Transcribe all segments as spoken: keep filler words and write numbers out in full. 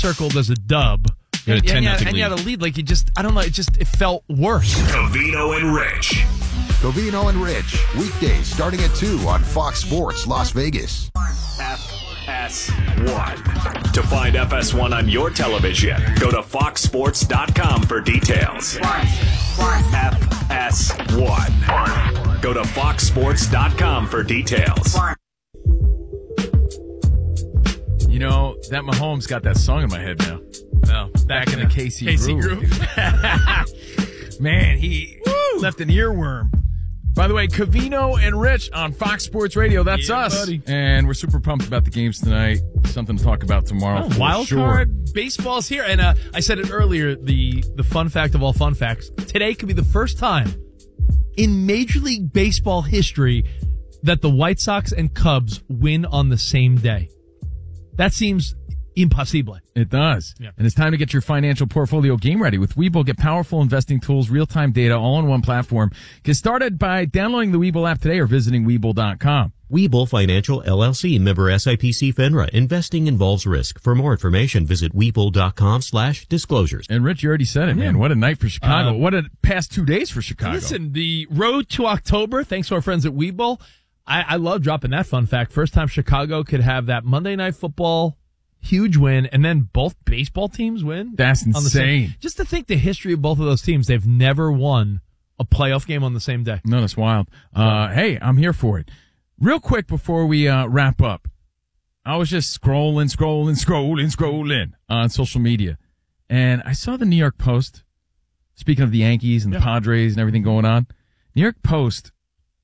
circled as a dub. You And, had a and, you had, ten nothing and you had lead. a lead. Like, you just, I don't know, it just, it felt worse. Covino and Rich. Covino and Rich, weekdays starting at two on Fox Sports Las Vegas. F S one. To find F S one on your television, go to fox sports dot com for details. F S one. Go to fox sports dot com for details. You know, that Mahomes got that song in my head now. No, Back in the K C, K C groove. groove. Man, he Woo! left an earworm. By the way, Covino and Rich on Fox Sports Radio. That's Yeah, us. buddy. And we're super pumped about the games tonight. Something to talk about tomorrow. Oh, for wild sure. card baseball's here. And uh, I said it earlier, the, the fun fact of all fun facts. Today could be the first time in Major League Baseball history that the White Sox and Cubs win on the same day. That seems impossible. It does. Yeah. And it's time to get your financial portfolio game ready. With Webull, get powerful investing tools, real-time data, all on one platform. Get started by downloading the Webull app today or visiting Webull dot com. Webull Financial, L L C, member S I P C FINRA. Investing involves risk. For more information, visit Webull dot com slash disclosures. And Rich, you already said it, man. What a night for Chicago. Uh, what a past two days for Chicago. Listen, the road to October, thanks to our friends at Webull, I, I love dropping that fun fact. First time Chicago could have that Monday Night Football huge win, and then both baseball teams win. That's on the same- insane. Just to think the history of both of those teams, they've never won a playoff game on the same day. No, that's wild. Uh, hey, I'm here for it. Real quick before we uh, wrap up, I was just scrolling, scrolling, scrolling, scrolling on social media, and I saw the New York Post, speaking of the Yankees and the Yeah. Padres and everything going on, New York Post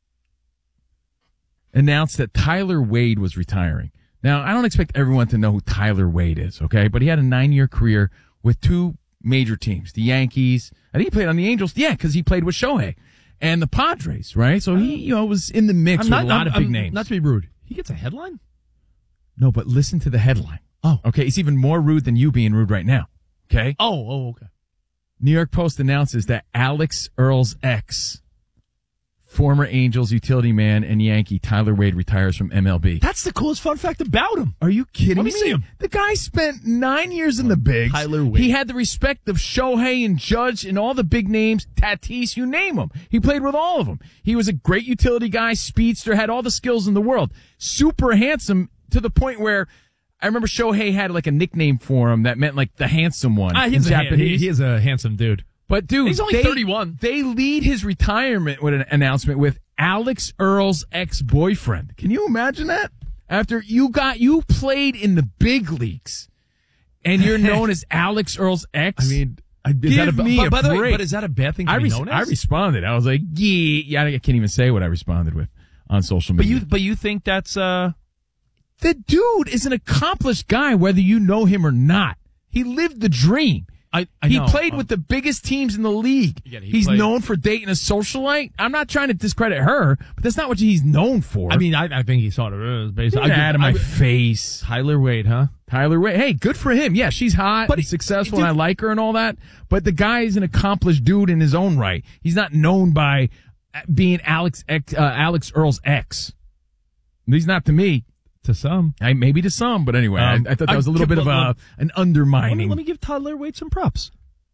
announced that Tyler Wade was retiring. Now, I don't expect everyone to know who Tyler Wade is, okay? But he had a nine-year career with two major teams, the Yankees. I think he played on the Angels. Yeah, because he played with Shohei. And the Padres, right? So he, you know, was in the mix with a lot I'm- of big I'm- names. Not to be rude. He gets a headline? No, but listen to the headline. Oh. Okay, it's even more rude than you being rude right now. Okay? Oh, oh, okay. New York Post announces that Alex Earl's ex, former Angels utility man and Yankee Tyler Wade, retires from M L B. That's the coolest fun fact about him. Are you kidding Let me me? see him. The guy spent nine years in the bigs. Tyler Wade. He had the respect of Shohei and Judge and all the big names, Tatis, you name them. He played with all of them. He was a great utility guy, speedster, had all the skills in the world. Super handsome to the point where I remember Shohei had like a nickname for him that meant like the handsome one Ah, in he's, a, Japanese. he, he is a handsome dude. But dude, He's only they, thirty-one. They lead his retirement with an announcement with Alex Earl's ex-boyfriend. Can you imagine that? After you got you played in the big leagues, and you're known as Alex Earl's ex. I mean, is Give that a, me but, a by the way, break. but is that a bad thing to I, be res- known I as? responded. I was like, yeah, yeah. I can't even say what I responded with on social But media. you, but you think that's uh, the dude is an accomplished guy, whether you know him or not. He lived the dream. I, I he know. played Uh, with the biggest teams in the league. Yeah, he he's played- known for dating a socialite. I'm not trying to discredit her, but that's not what he's known for. I mean, I, I think he sort of is. Based get I could- out of my I- face. Tyler Wade, huh? Tyler Wade. Hey, good for him. Yeah, she's hot, But but he's he- successful, dude- and I like her and all that. But the guy is an accomplished dude in his own right. He's not known by being Alex ex, uh, Alex Earl's ex. He's not to me. To some. I, maybe to some, but anyway, Um, I, I thought that I- was a little bit of let- a let- an Let me, undermining. let me give Tyler Wade some props.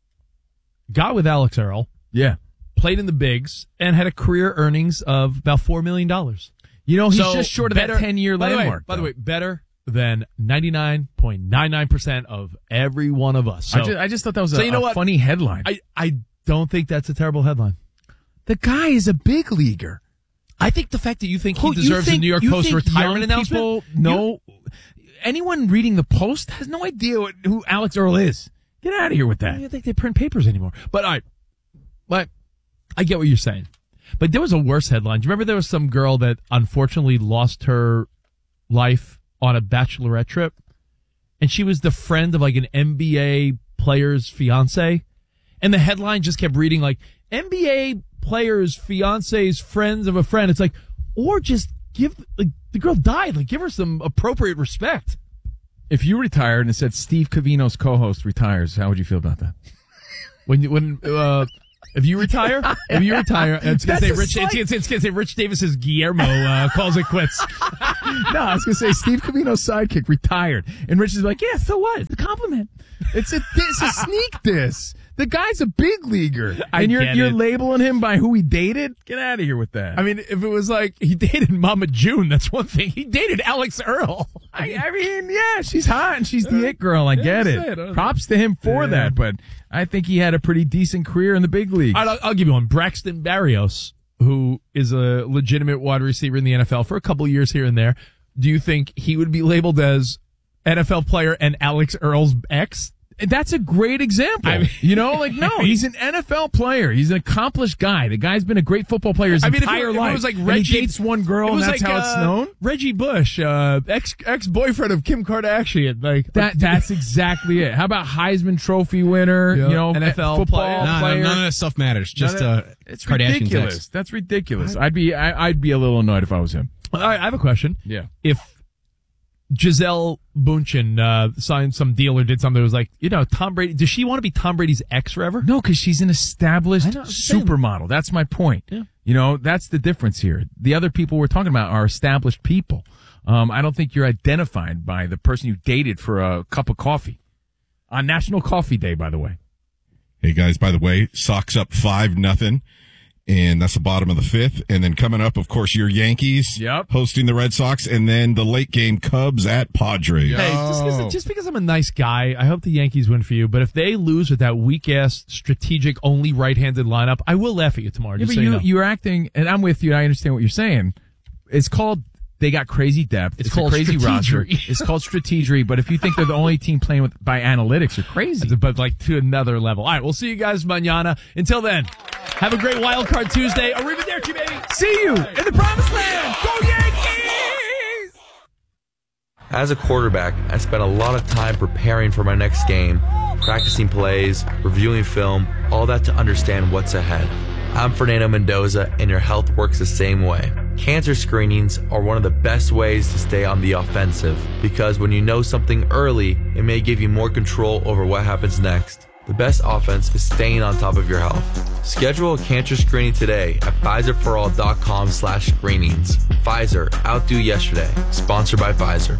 Got with Alex Earl, yeah. played in the bigs, and had a career earnings of about four million dollars. You know, he's So just short of better- that ten-year by the way- landmark. By the though. way, better than ninety-nine point nine nine percent of every one of us. So, I, just, I just thought that was so a, you know a what? funny headline. I, I don't think that's a terrible headline. the guy is a big leaguer. I think the fact that you think Who- he you deserves think- a New York you Post think retirement young announcement. people know, anyone reading the Post has no idea what, who Alex Earl is. Get out of here with I that. don't think they print papers anymore. But all right, but I get what you're saying. But there was a worse headline. Do you remember there was some girl that unfortunately lost her life on a bachelorette trip, and she was the friend of like an N B A player's fiance, and the headline just kept reading like N B A player's fiance's friends of a friend. It's like, or just give like the girl died. Like give her some appropriate respect. If you retired and it said Steve Covino's co-host retires, how would you feel about that? When when uh, If you retire, if you retire, it's gonna That's say a Rich. slight- It's, it's gonna say Rich Davis's Guillermo uh, calls it quits. No, I was going to say Steve Covino's sidekick retired. And Rich is like, yeah, so what? It's a compliment. It's a, it's a sneak diss. The guy's a big leaguer. I and you're get you're it. labeling him by who he dated? Get out of here with that. I mean, if it was like he dated Mama June, that's one thing. He dated Alex Earl. I, I mean, yeah, she's hot and she's the it girl. I get I'm saying, it. I'm- Props to him for Yeah. that, but I think he had a pretty decent career in the big league. All right, I'll, I'll give you one. Braxton Berrios, who is a legitimate wide receiver in the N F L for a couple of years here and there. Do you think he would be labeled as N F L player and Alex Earl's ex? That's a great example. I mean- you know, like, no, he's an N F L player. He's an accomplished guy. The guy's been a great football player his I mean, if it- entire if it life. was like And Reggie- he dates one girl, It and was that's like, how it's uh, known. Reggie Bush, uh, ex ex boyfriend of Kim Kardashian. Like That that's exactly it. How about Heisman Trophy winner? Yeah. You know, N F L football player. player. No, no, none of that stuff matters. Just None uh, of- it's Kardashian ridiculous. text. That's ridiculous. I'd be I, I'd be a little annoyed if I was him. All right, I have a question. Yeah. If Giselle Bundchen uh, signed some deal or did something that was like, you know, Tom Brady, does she want to be Tom Brady's ex forever? No, because she's an established I know, I'm saying- supermodel. That's my point. Yeah. You know, that's the difference here. The other people we're talking about are established people. Um, I don't think you're identified by the person you dated for a cup of coffee on National Coffee Day, by the way. Hey guys, by the way, Sox up five nothing, and that's the bottom of the fifth. And then coming up, of course, your Yankees Yep. hosting the Red Sox, and then the late game Cubs at Padres. Hey, just because, just because I'm a nice guy, I hope the Yankees win for you. But if they lose with that weak ass strategic only right-handed lineup, I will laugh at you tomorrow. Yeah, Just but so you, you know. you're acting, and I'm with you. I understand what you're saying. It's called, they got crazy depth. It's It's, called a crazy roster. strategery. It's called strategery. But if you think they're the only team playing with by analytics, you're crazy. but like to another level. All right, we'll see you guys mañana. Until then, have a great Wild Card Tuesday. Arrivederci, baby. See you in the promised land. Go Yankees! As a quarterback, I spent a lot of time preparing for my next game, practicing plays, reviewing film, all that to understand what's ahead. I'm Fernando Mendoza, and your health works the same way. Cancer screenings are one of the best ways to stay on the offensive, because when you know something early, it may give you more control over what happens next. The best offense is staying on top of your health. Schedule a cancer screening today at Pfizer For All dot com slash screenings. Pfizer, outdo yesterday. Sponsored by Pfizer.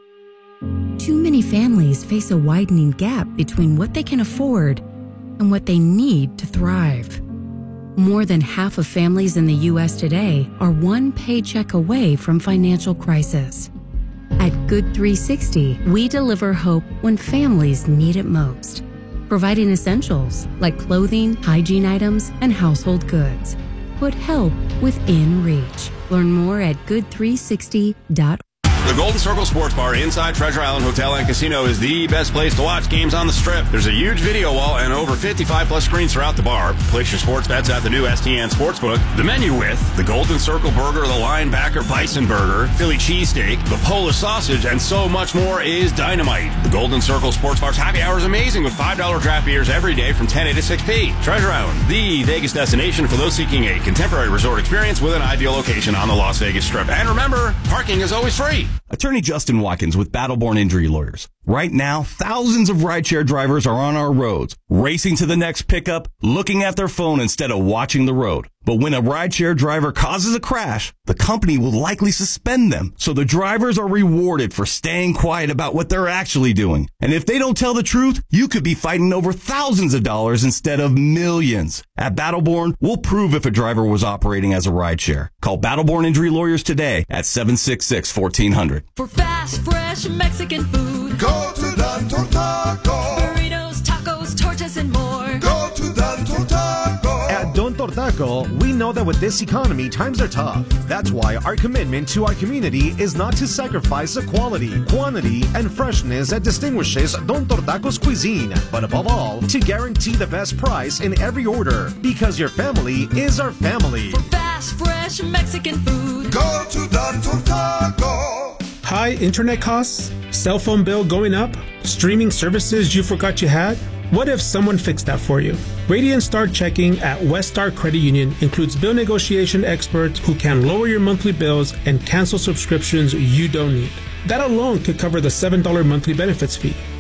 Too many families face a widening gap between what they can afford and what they need to thrive. More than half of families in the U S today are one paycheck away from financial crisis. At Good three sixty, we deliver hope when families need it most, providing essentials like clothing, hygiene items, and household goods. Put help within reach. Learn more at good three sixty dot org. The Golden Circle Sports Bar inside Treasure Island Hotel and Casino is the best place to watch games on the Strip. There's a huge video wall and over fifty-five plus screens throughout the bar. Place your sports bets at the new S T N Sportsbook. The menu with the Golden Circle Burger, the Linebacker Bison Burger, Philly Cheesesteak, the Polish Sausage, and so much more is dynamite. The Golden Circle Sports Bar's happy hour is amazing with five dollar draft beers every day from ten a to six p. Treasure Island, the Vegas destination for those seeking a contemporary resort experience with an ideal location on the Las Vegas Strip. And remember, parking is always free. Attorney Justin Watkins with Battleborn Injury Lawyers. Right now, thousands of rideshare drivers are on our roads, racing to the next pickup, looking at their phone instead of watching the road. But when a rideshare driver causes a crash, the company will likely suspend them. So the drivers are rewarded for staying quiet about what they're actually doing. And if they don't tell the truth, you could be fighting over thousands of dollars instead of millions. At Battleborn, we'll prove if a driver was operating as a rideshare. Call Battleborn Injury Lawyers today at seven six six, one four zero zero. For fast, fresh Mexican food, Go to Don Tortaco. burritos, tacos, tortas, and more. Go to Don Tortaco. At Don Tortaco, we know that with this economy, times are tough. That's why our commitment to our community is not to sacrifice the quality, quantity, and freshness that distinguishes Don Tortaco's cuisine, but above all, to guarantee the best price in every order, because your family is our family. For fast, fresh Mexican food, Go to Don Tortaco. High internet costs? Cell phone bill going up? Streaming services you forgot you had? What if someone fixed that for you? Radiant Star Checking at West Star Credit Union includes bill negotiation experts who can lower your monthly bills and cancel subscriptions you don't need. That alone could cover the seven dollars monthly benefits fee.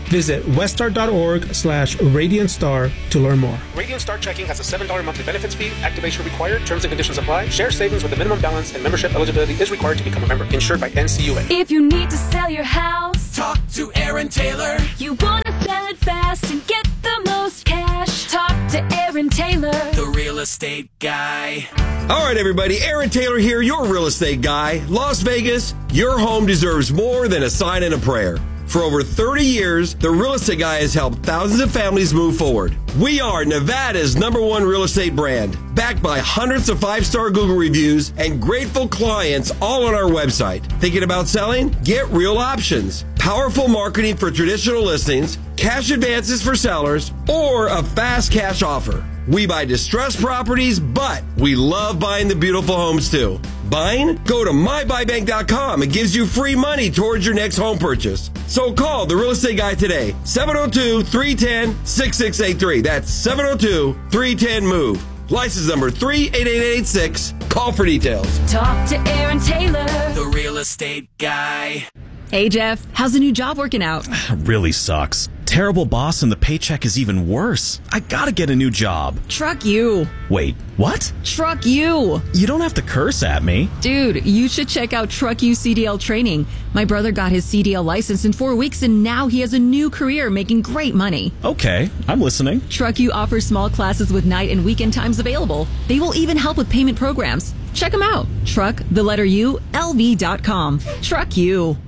Visit weststar.org slash Radiant Star to learn more. Radiant Star Checking has a seven dollars monthly benefits fee. Activation required. Terms and conditions apply. Share savings with a minimum balance and membership eligibility is required to become a member. Insured by N C U A. If you need to sell your house, talk to Aaron Taylor. You want to sell it fast and get the most cash, talk to Aaron Taylor, the real estate guy. All right, everybody. Aaron Taylor here, your real estate guy. Las Vegas, your home deserves more than a sign and a prayer. For over thirty years, the Real Estate Guy has helped thousands of families move forward. We are Nevada's number one real estate brand, backed by hundreds of five-star Google reviews and grateful clients all on our website. Thinking about selling? Get Real Options. Powerful marketing for traditional listings, cash advances for sellers, or a fast cash offer. We buy distressed properties, but we love buying the beautiful homes too. Buying? Go to my buy bank dot com. It gives you free money towards your next home purchase. So call the Real Estate Guy today, seven oh two, three one zero, six six eight three. That's seven oh two, three one zero, MOVE. License number three eight eight eight six. Call for details. talk to Aaron Taylor, the real estate guy. Hey, Jeff, how's the new job working out? Really sucks. Terrible boss and the paycheck is even worse. I gotta get a new job. Truck you. Wait, what? Truck you. You don't have to curse at me. Dude, you should check out Truck You C D L training. My brother got his C D L license in four weeks and now he has a new career making great money. Okay, I'm listening. Truck You offers small classes with night and weekend times available. They will even help with payment programs. Check them out. Truck, the letter U, L V dot com. Truck You.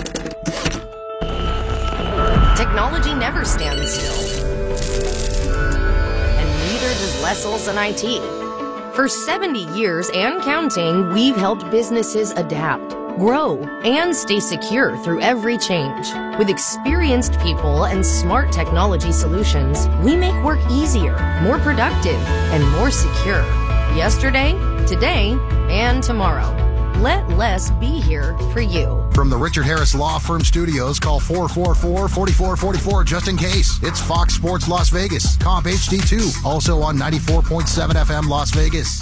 Technology never stands still. And neither does Lessells and I T. For seventy years and counting, we've helped businesses adapt, grow, and stay secure through every change. With experienced people and smart technology solutions, we make work easier, more productive, and more secure. Yesterday, today, and tomorrow. Let Les be here for you. From the Richard Harris Law Firm Studios, call four four four, four four four four just in case. It's Fox Sports Las Vegas, Comp H D two, also on ninety-four point seven F M Las Vegas.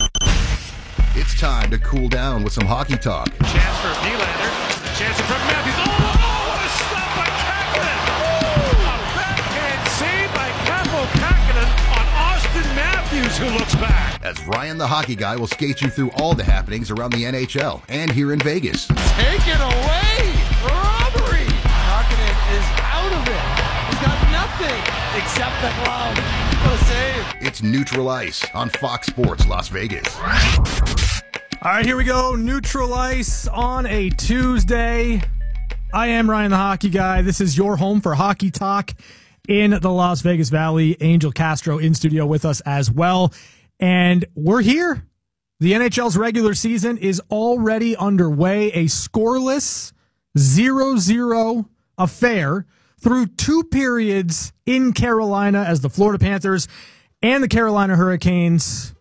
It's time to cool down with some hockey talk. Chance for Nylander. Chance in front of Matthews. Oh, oh, what a stop by Kakkonen. A backhand save by Kaapo Kakkonen on Austin Matthews, who looks back. As Ryan the Hockey Guy will skate you through all the happenings around the N H L and here in Vegas. Take it away! Robbery! Kakkonen is out of it. He's got nothing except the glove. What a save. It's Neutral Ice on Fox Sports Las Vegas. All right, here we go. Neutral Ice on a Tuesday. I am Ryan the Hockey Guy. This is your home for hockey talk in the Las Vegas Valley. Angel Castro in studio with us as well. And we're here. The N H L's regular season is already underway. A scoreless zero zero affair through two periods in Carolina as the Florida Panthers and the Carolina Hurricanes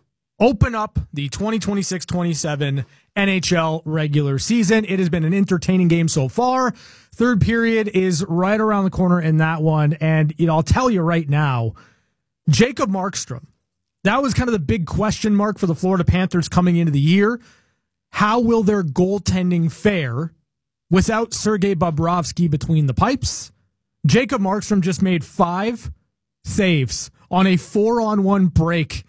open up the twenty twenty-six twenty-seven N H L regular season. It has been an entertaining game so far. Third period is right around the corner in that one. And you know, I'll tell you right now, Jacob Markstrom, that was kind of the big question mark for the Florida Panthers coming into the year. How will their goaltending fare without Sergei Bobrovsky between the pipes? Jacob Markstrom just made five saves on a four-on-one break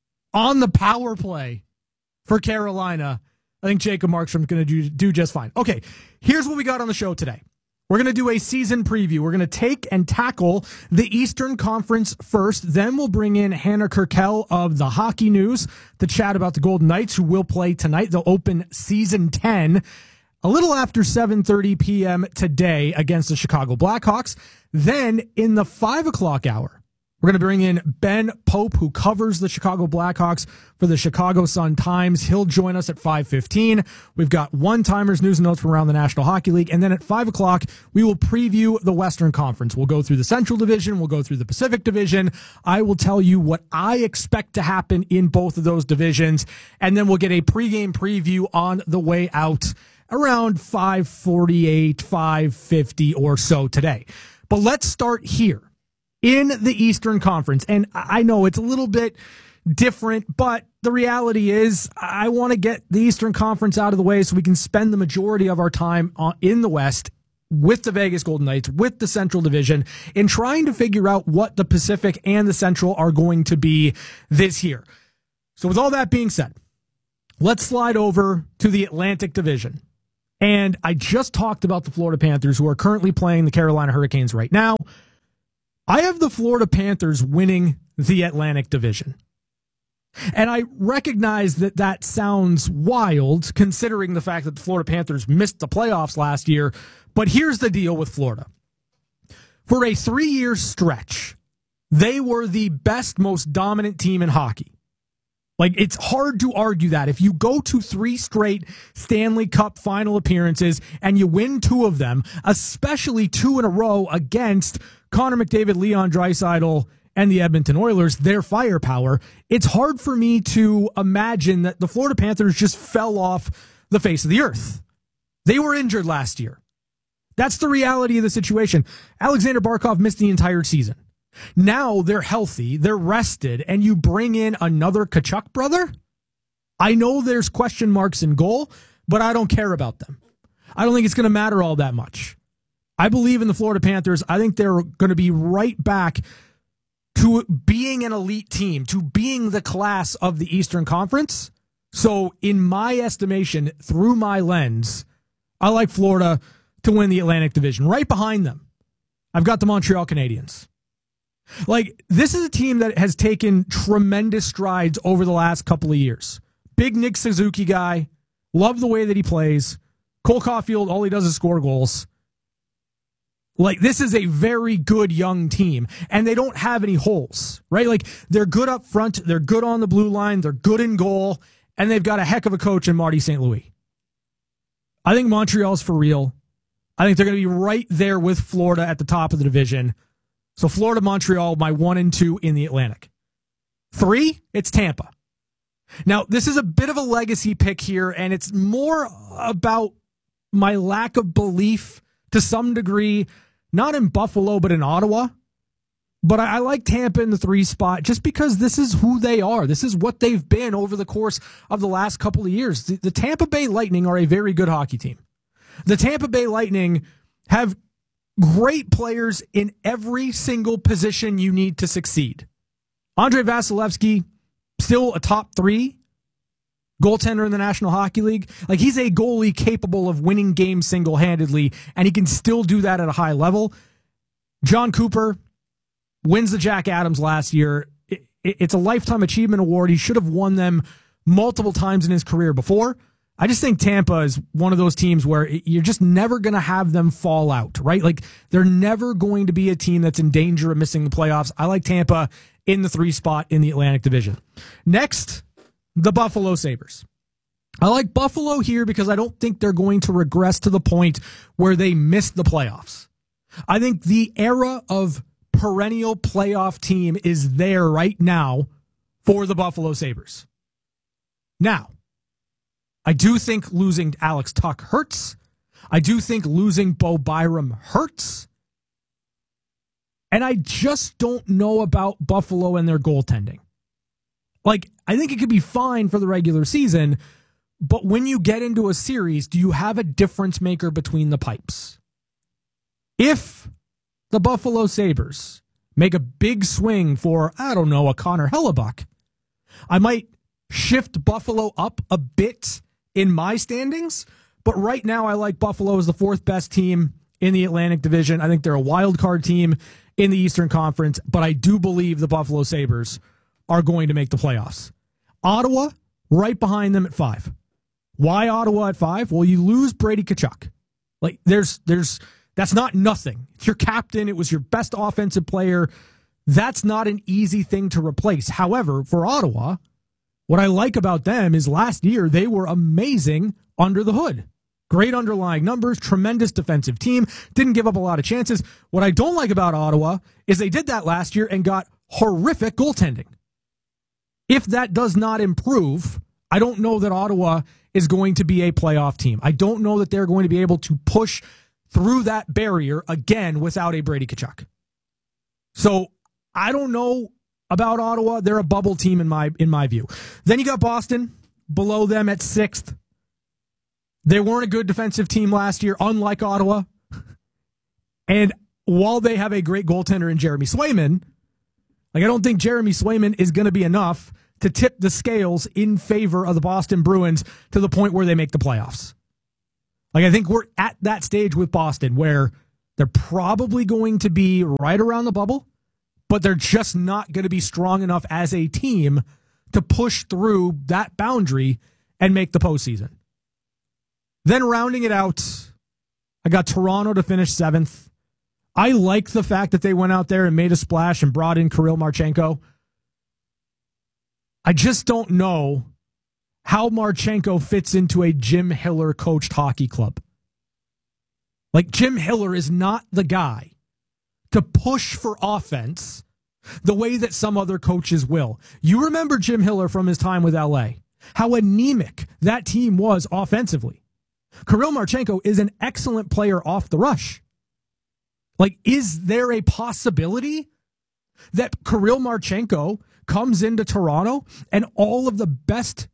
on the power play for Carolina. I think Jacob Markstrom's going to do, do just fine. Okay, here's what we got on the show today. We're going to do a season preview. We're going to take and tackle the Eastern Conference first. Then we'll bring in Hannah Kirkel of the Hockey News to chat about the Golden Knights, who will play tonight. They'll open season ten a little after seven thirty p.m. today against the Chicago Blackhawks. Then in the five o'clock hour, we're going to bring in Ben Pope, who covers the Chicago Blackhawks for the Chicago Sun-Times. He'll join us at five fifteen. We've got one-timers, news and notes from around the National Hockey League. And then at five o'clock, we will preview the Western Conference. We'll go through the Central Division. We'll go through the Pacific Division. I will tell you what I expect to happen in both of those divisions. And then we'll get a pregame preview on the way out around five forty-eight, five fifty or so today. But let's start here in the Eastern Conference. And I know it's a little bit different, but the reality is I want to get the Eastern Conference out of the way so we can spend the majority of our time in the West with the Vegas Golden Knights, with the Central Division, in trying to figure out what the Pacific and the Central are going to be this year. So with all that being said, let's slide over to the Atlantic Division. And I just talked about the Florida Panthers, who are currently playing the Carolina Hurricanes right now. I have the Florida Panthers winning the Atlantic Division. And I recognize that that sounds wild, considering the fact that the Florida Panthers missed the playoffs last year. But here's the deal with Florida. For a three-year stretch, they were the best, most dominant team in hockey. Like, it's hard to argue that. If you go to three straight Stanley Cup final appearances and you win two of them, especially two in a row against Connor McDavid, Leon Draisaitl, and the Edmonton Oilers, their firepower, it's hard for me to imagine that the Florida Panthers just fell off the face of the earth. They were injured last year. That's the reality of the situation. Alexander Barkov missed the entire season. Now they're healthy, they're rested, and you bring in another Tkachuk brother? I know there's question marks in goal, but I don't care about them. I don't think it's going to matter all that much. I believe in the Florida Panthers. I think they're going to be right back to being an elite team, to being the class of the Eastern Conference. So in my estimation, through my lens, I like Florida to win the Atlantic Division. Right behind them, I've got the Montreal Canadiens. Like, this is a team that has taken tremendous strides over the last couple of years. Big Nick Suzuki guy. Love the way that he plays. Cole Caulfield, all he does is score goals. Like, this is a very good young team, and they don't have any holes, right? Like, they're good up front. They're good on the blue line. They're good in goal, and they've got a heck of a coach in Marty Saint Louis. I think Montreal's for real. I think they're going to be right there with Florida at the top of the division. So Florida, Montreal, my one and two in the Atlantic. Three, it's Tampa. Now, this is a bit of a legacy pick here, and it's more about my lack of belief to some degree, not in Buffalo, but in Ottawa. But I, I like Tampa in the three spot just because this is who they are. This is what they've been over the course of the last couple of years. The, the Tampa Bay Lightning are a very good hockey team. The Tampa Bay Lightning have great players in every single position you need to succeed. Andrei Vasilevsky, still a top three goaltender in the National Hockey League. Like, he's a goalie capable of winning games single-handedly, and he can still do that at a high level. John Cooper wins the Jack Adams last year. It, it, it's a Lifetime Achievement Award. He should have won them multiple times in his career before. I just think Tampa is one of those teams where you're just never going to have them fall out, right? Like, they're never going to be a team that's in danger of missing the playoffs. I like Tampa in the three spot in the Atlantic Division. Next, the Buffalo Sabres. I like Buffalo here because I don't think they're going to regress to the point where they miss the playoffs. I think the era of perennial playoff team is there right now for the Buffalo Sabres. Now, I do think losing Alex Tuch hurts. I do think losing Bo Byram hurts. And I just don't know about Buffalo and their goaltending. Like, I think it could be fine for the regular season, but when you get into a series, do you have a difference maker between the pipes? If the Buffalo Sabres make a big swing for, I don't know, a Connor Hellebuck, I might shift Buffalo up a bit in my standings, but right now I like Buffalo as the fourth best team in the Atlantic Division. I think they're a wild card team in the Eastern Conference, but I do believe the Buffalo Sabres are going to make the playoffs. Ottawa, right behind them at five. Why Ottawa at five? Well, you lose Brady Tkachuk. Like, there's, there's, that's not nothing. It's your captain. It was your best offensive player. That's not an easy thing to replace. However, for Ottawa, what I like about them is last year they were amazing under the hood. Great underlying numbers, tremendous defensive team, didn't give up a lot of chances. What I don't like about Ottawa is they did that last year and got horrific goaltending. If that does not improve, I don't know that Ottawa is going to be a playoff team. I don't know that they're going to be able to push through that barrier again without a Brady Tkachuk. So I don't know about Ottawa. They're a bubble team in my in my view. Then you got Boston below them at sixth. They weren't a good defensive team last year, unlike Ottawa. And while they have a great goaltender in Jeremy Swayman, like I don't think Jeremy Swayman is going to be enough to tip the scales in favor of the Boston Bruins to the point where they make the playoffs. Like I think we're at that stage with Boston where they're probably going to be right around the bubble, but they're just not going to be strong enough as a team to push through that boundary and make the postseason. Then rounding it out, I got Toronto to finish seventh. I like the fact that they went out there and made a splash and brought in Kirill Marchenko. I just don't know how Marchenko fits into a Jim Hiller coached hockey club. Like, Jim Hiller is not the guy to push for offense the way that some other coaches will. You remember Jim Hiller from his time with L A, how anemic that team was offensively. Kirill Marchenko is an excellent player off the rush. Like, is there a possibility that Kirill Marchenko comes into Toronto and all of the best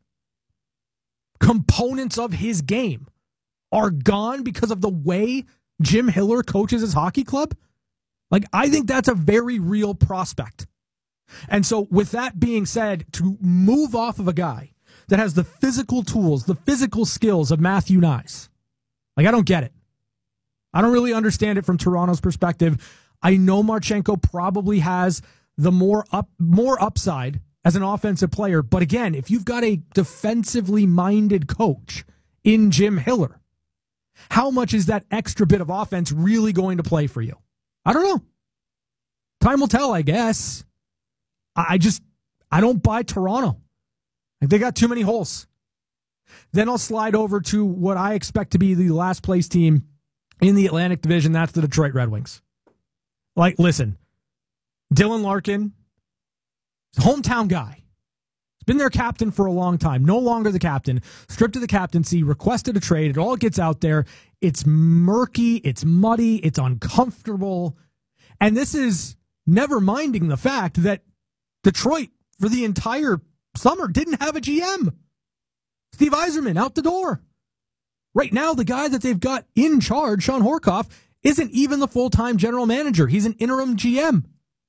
components of his game are gone because of the way Jim Hiller coaches his hockey club? Like, I think that's a very real prospect. And so with that being said, to move off of a guy that has the physical tools, the physical skills of Matthew Knies, like, I don't get it. I don't really understand it from Toronto's perspective. I know Marchenko probably has the more up, more upside as an offensive player. But again, if you've got a defensively minded coach in Jim Hiller, how much is that extra bit of offense really going to play for you? I don't know. Time will tell, I guess. I just, I don't buy Toronto. Like, they got too many holes. Then I'll slide over to what I expect to be the last place team in the Atlantic Division. That's the Detroit Red Wings. Like, listen, Dylan Larkin, hometown guy. He's been their captain for a long time. No longer the captain. Stripped of the captaincy, requested a trade. It all gets out there. It's murky. It's muddy. It's uncomfortable. And this is never minding the fact that Detroit, for the entire summer, didn't have a G M. Steve Yzerman out the door. Right now, the guy that they've got in charge, Sean Horkoff, isn't even the full-time general manager. He's an interim G M.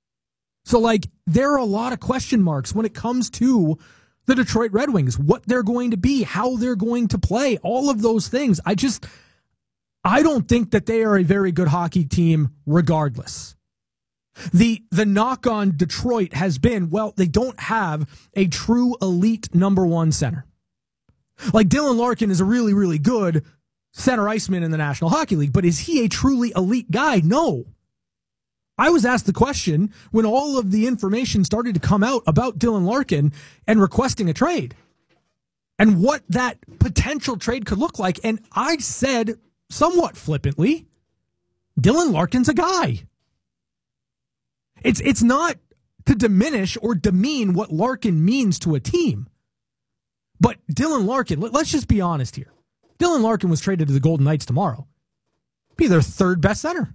So, like, there are a lot of question marks when it comes to the Detroit Red Wings, what they're going to be, how they're going to play, all of those things. I just, I don't think that they are a very good hockey team regardless. The the knock on Detroit has been, well, they don't have a true elite number one center. Like, Dylan Larkin is a really, really good center iceman in the National Hockey League, but is he a truly elite guy? No. I was asked the question when all of the information started to come out about Dylan Larkin and requesting a trade and what that potential trade could look like. And I said somewhat flippantly, Dylan Larkin's a guy. It's, it's not to diminish or demean what Larkin means to a team. But Dylan Larkin, let's just be honest here. Dylan Larkin was traded to the Golden Knights tomorrow. Be their third best center.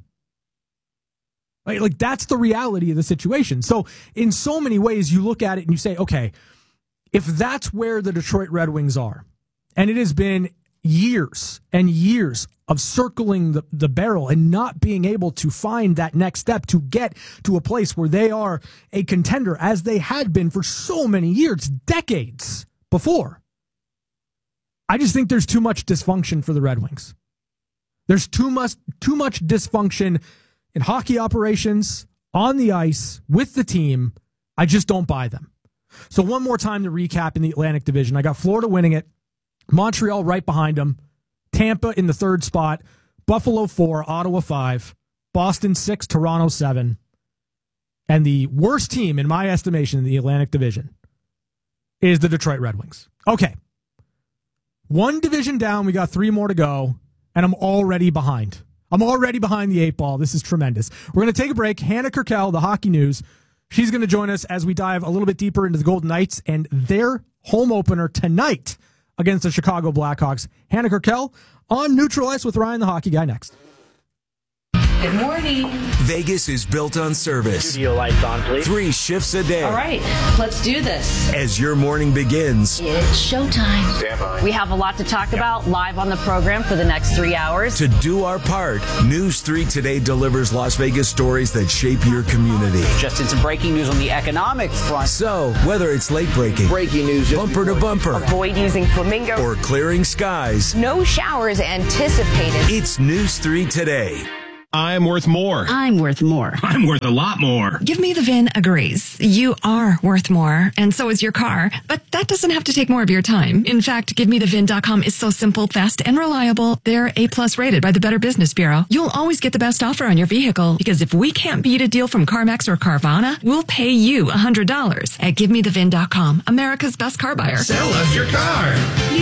Like, like, that's the reality of the situation. So in so many ways, you look at it and you say, okay, if that's where the Detroit Red Wings are, and it has been years and years of circling the, the barrel and not being able to find that next step to get to a place where they are a contender as they had been for so many years, decades before. I just think there's too much dysfunction for the Red Wings. There's too much, too much dysfunction in hockey operations, on the ice, with the team. I just don't buy them. So one more time to recap in the Atlantic Division. I got Florida winning it, Montreal right behind them, Tampa in the third spot, Buffalo four, Ottawa five, Boston six, Toronto seven. And the worst team, in my estimation, in the Atlantic Division is the Detroit Red Wings. Okay. One division down, we got three more to go, and I'm already behind. I'm already behind the eight ball. This is tremendous. We're going to take a break. Hannah Kirkel, the hockey news, she's going to join us as we dive a little bit deeper into the Golden Knights and their home opener tonight against the Chicago Blackhawks. Hannah Kirkel on Neutral Ice with Ryan, the hockey guy, next. Good morning. Vegas is built on service. Studio lights on, please. Three shifts a day. All right, let's do this. As your morning begins, It's showtime. Stand by. We have a lot to talk about live on the program for the next three hours. to do our part, News three Today delivers Las Vegas stories that shape your community. Just in some breaking news on the economic front. So, whether it's late breaking, breaking news, bumper to bumper, Avoid using flamingo. or clearing skies, No showers anticipated. it's News three Today. I'm worth more. I'm worth more. I'm worth a lot more. Give Me the V I N agrees. You are worth more, and so is your car. But that doesn't have to take more of your time. In fact, Give Me The V I N dot com is so simple, fast, and reliable. They're A-plus rated by the Better Business Bureau. You'll always get the best offer on your vehicle, because if we can't beat a deal from CarMax or Carvana, we'll pay you one hundred dollars at Give Me The V I N dot com, America's best car buyer. Sell us your car.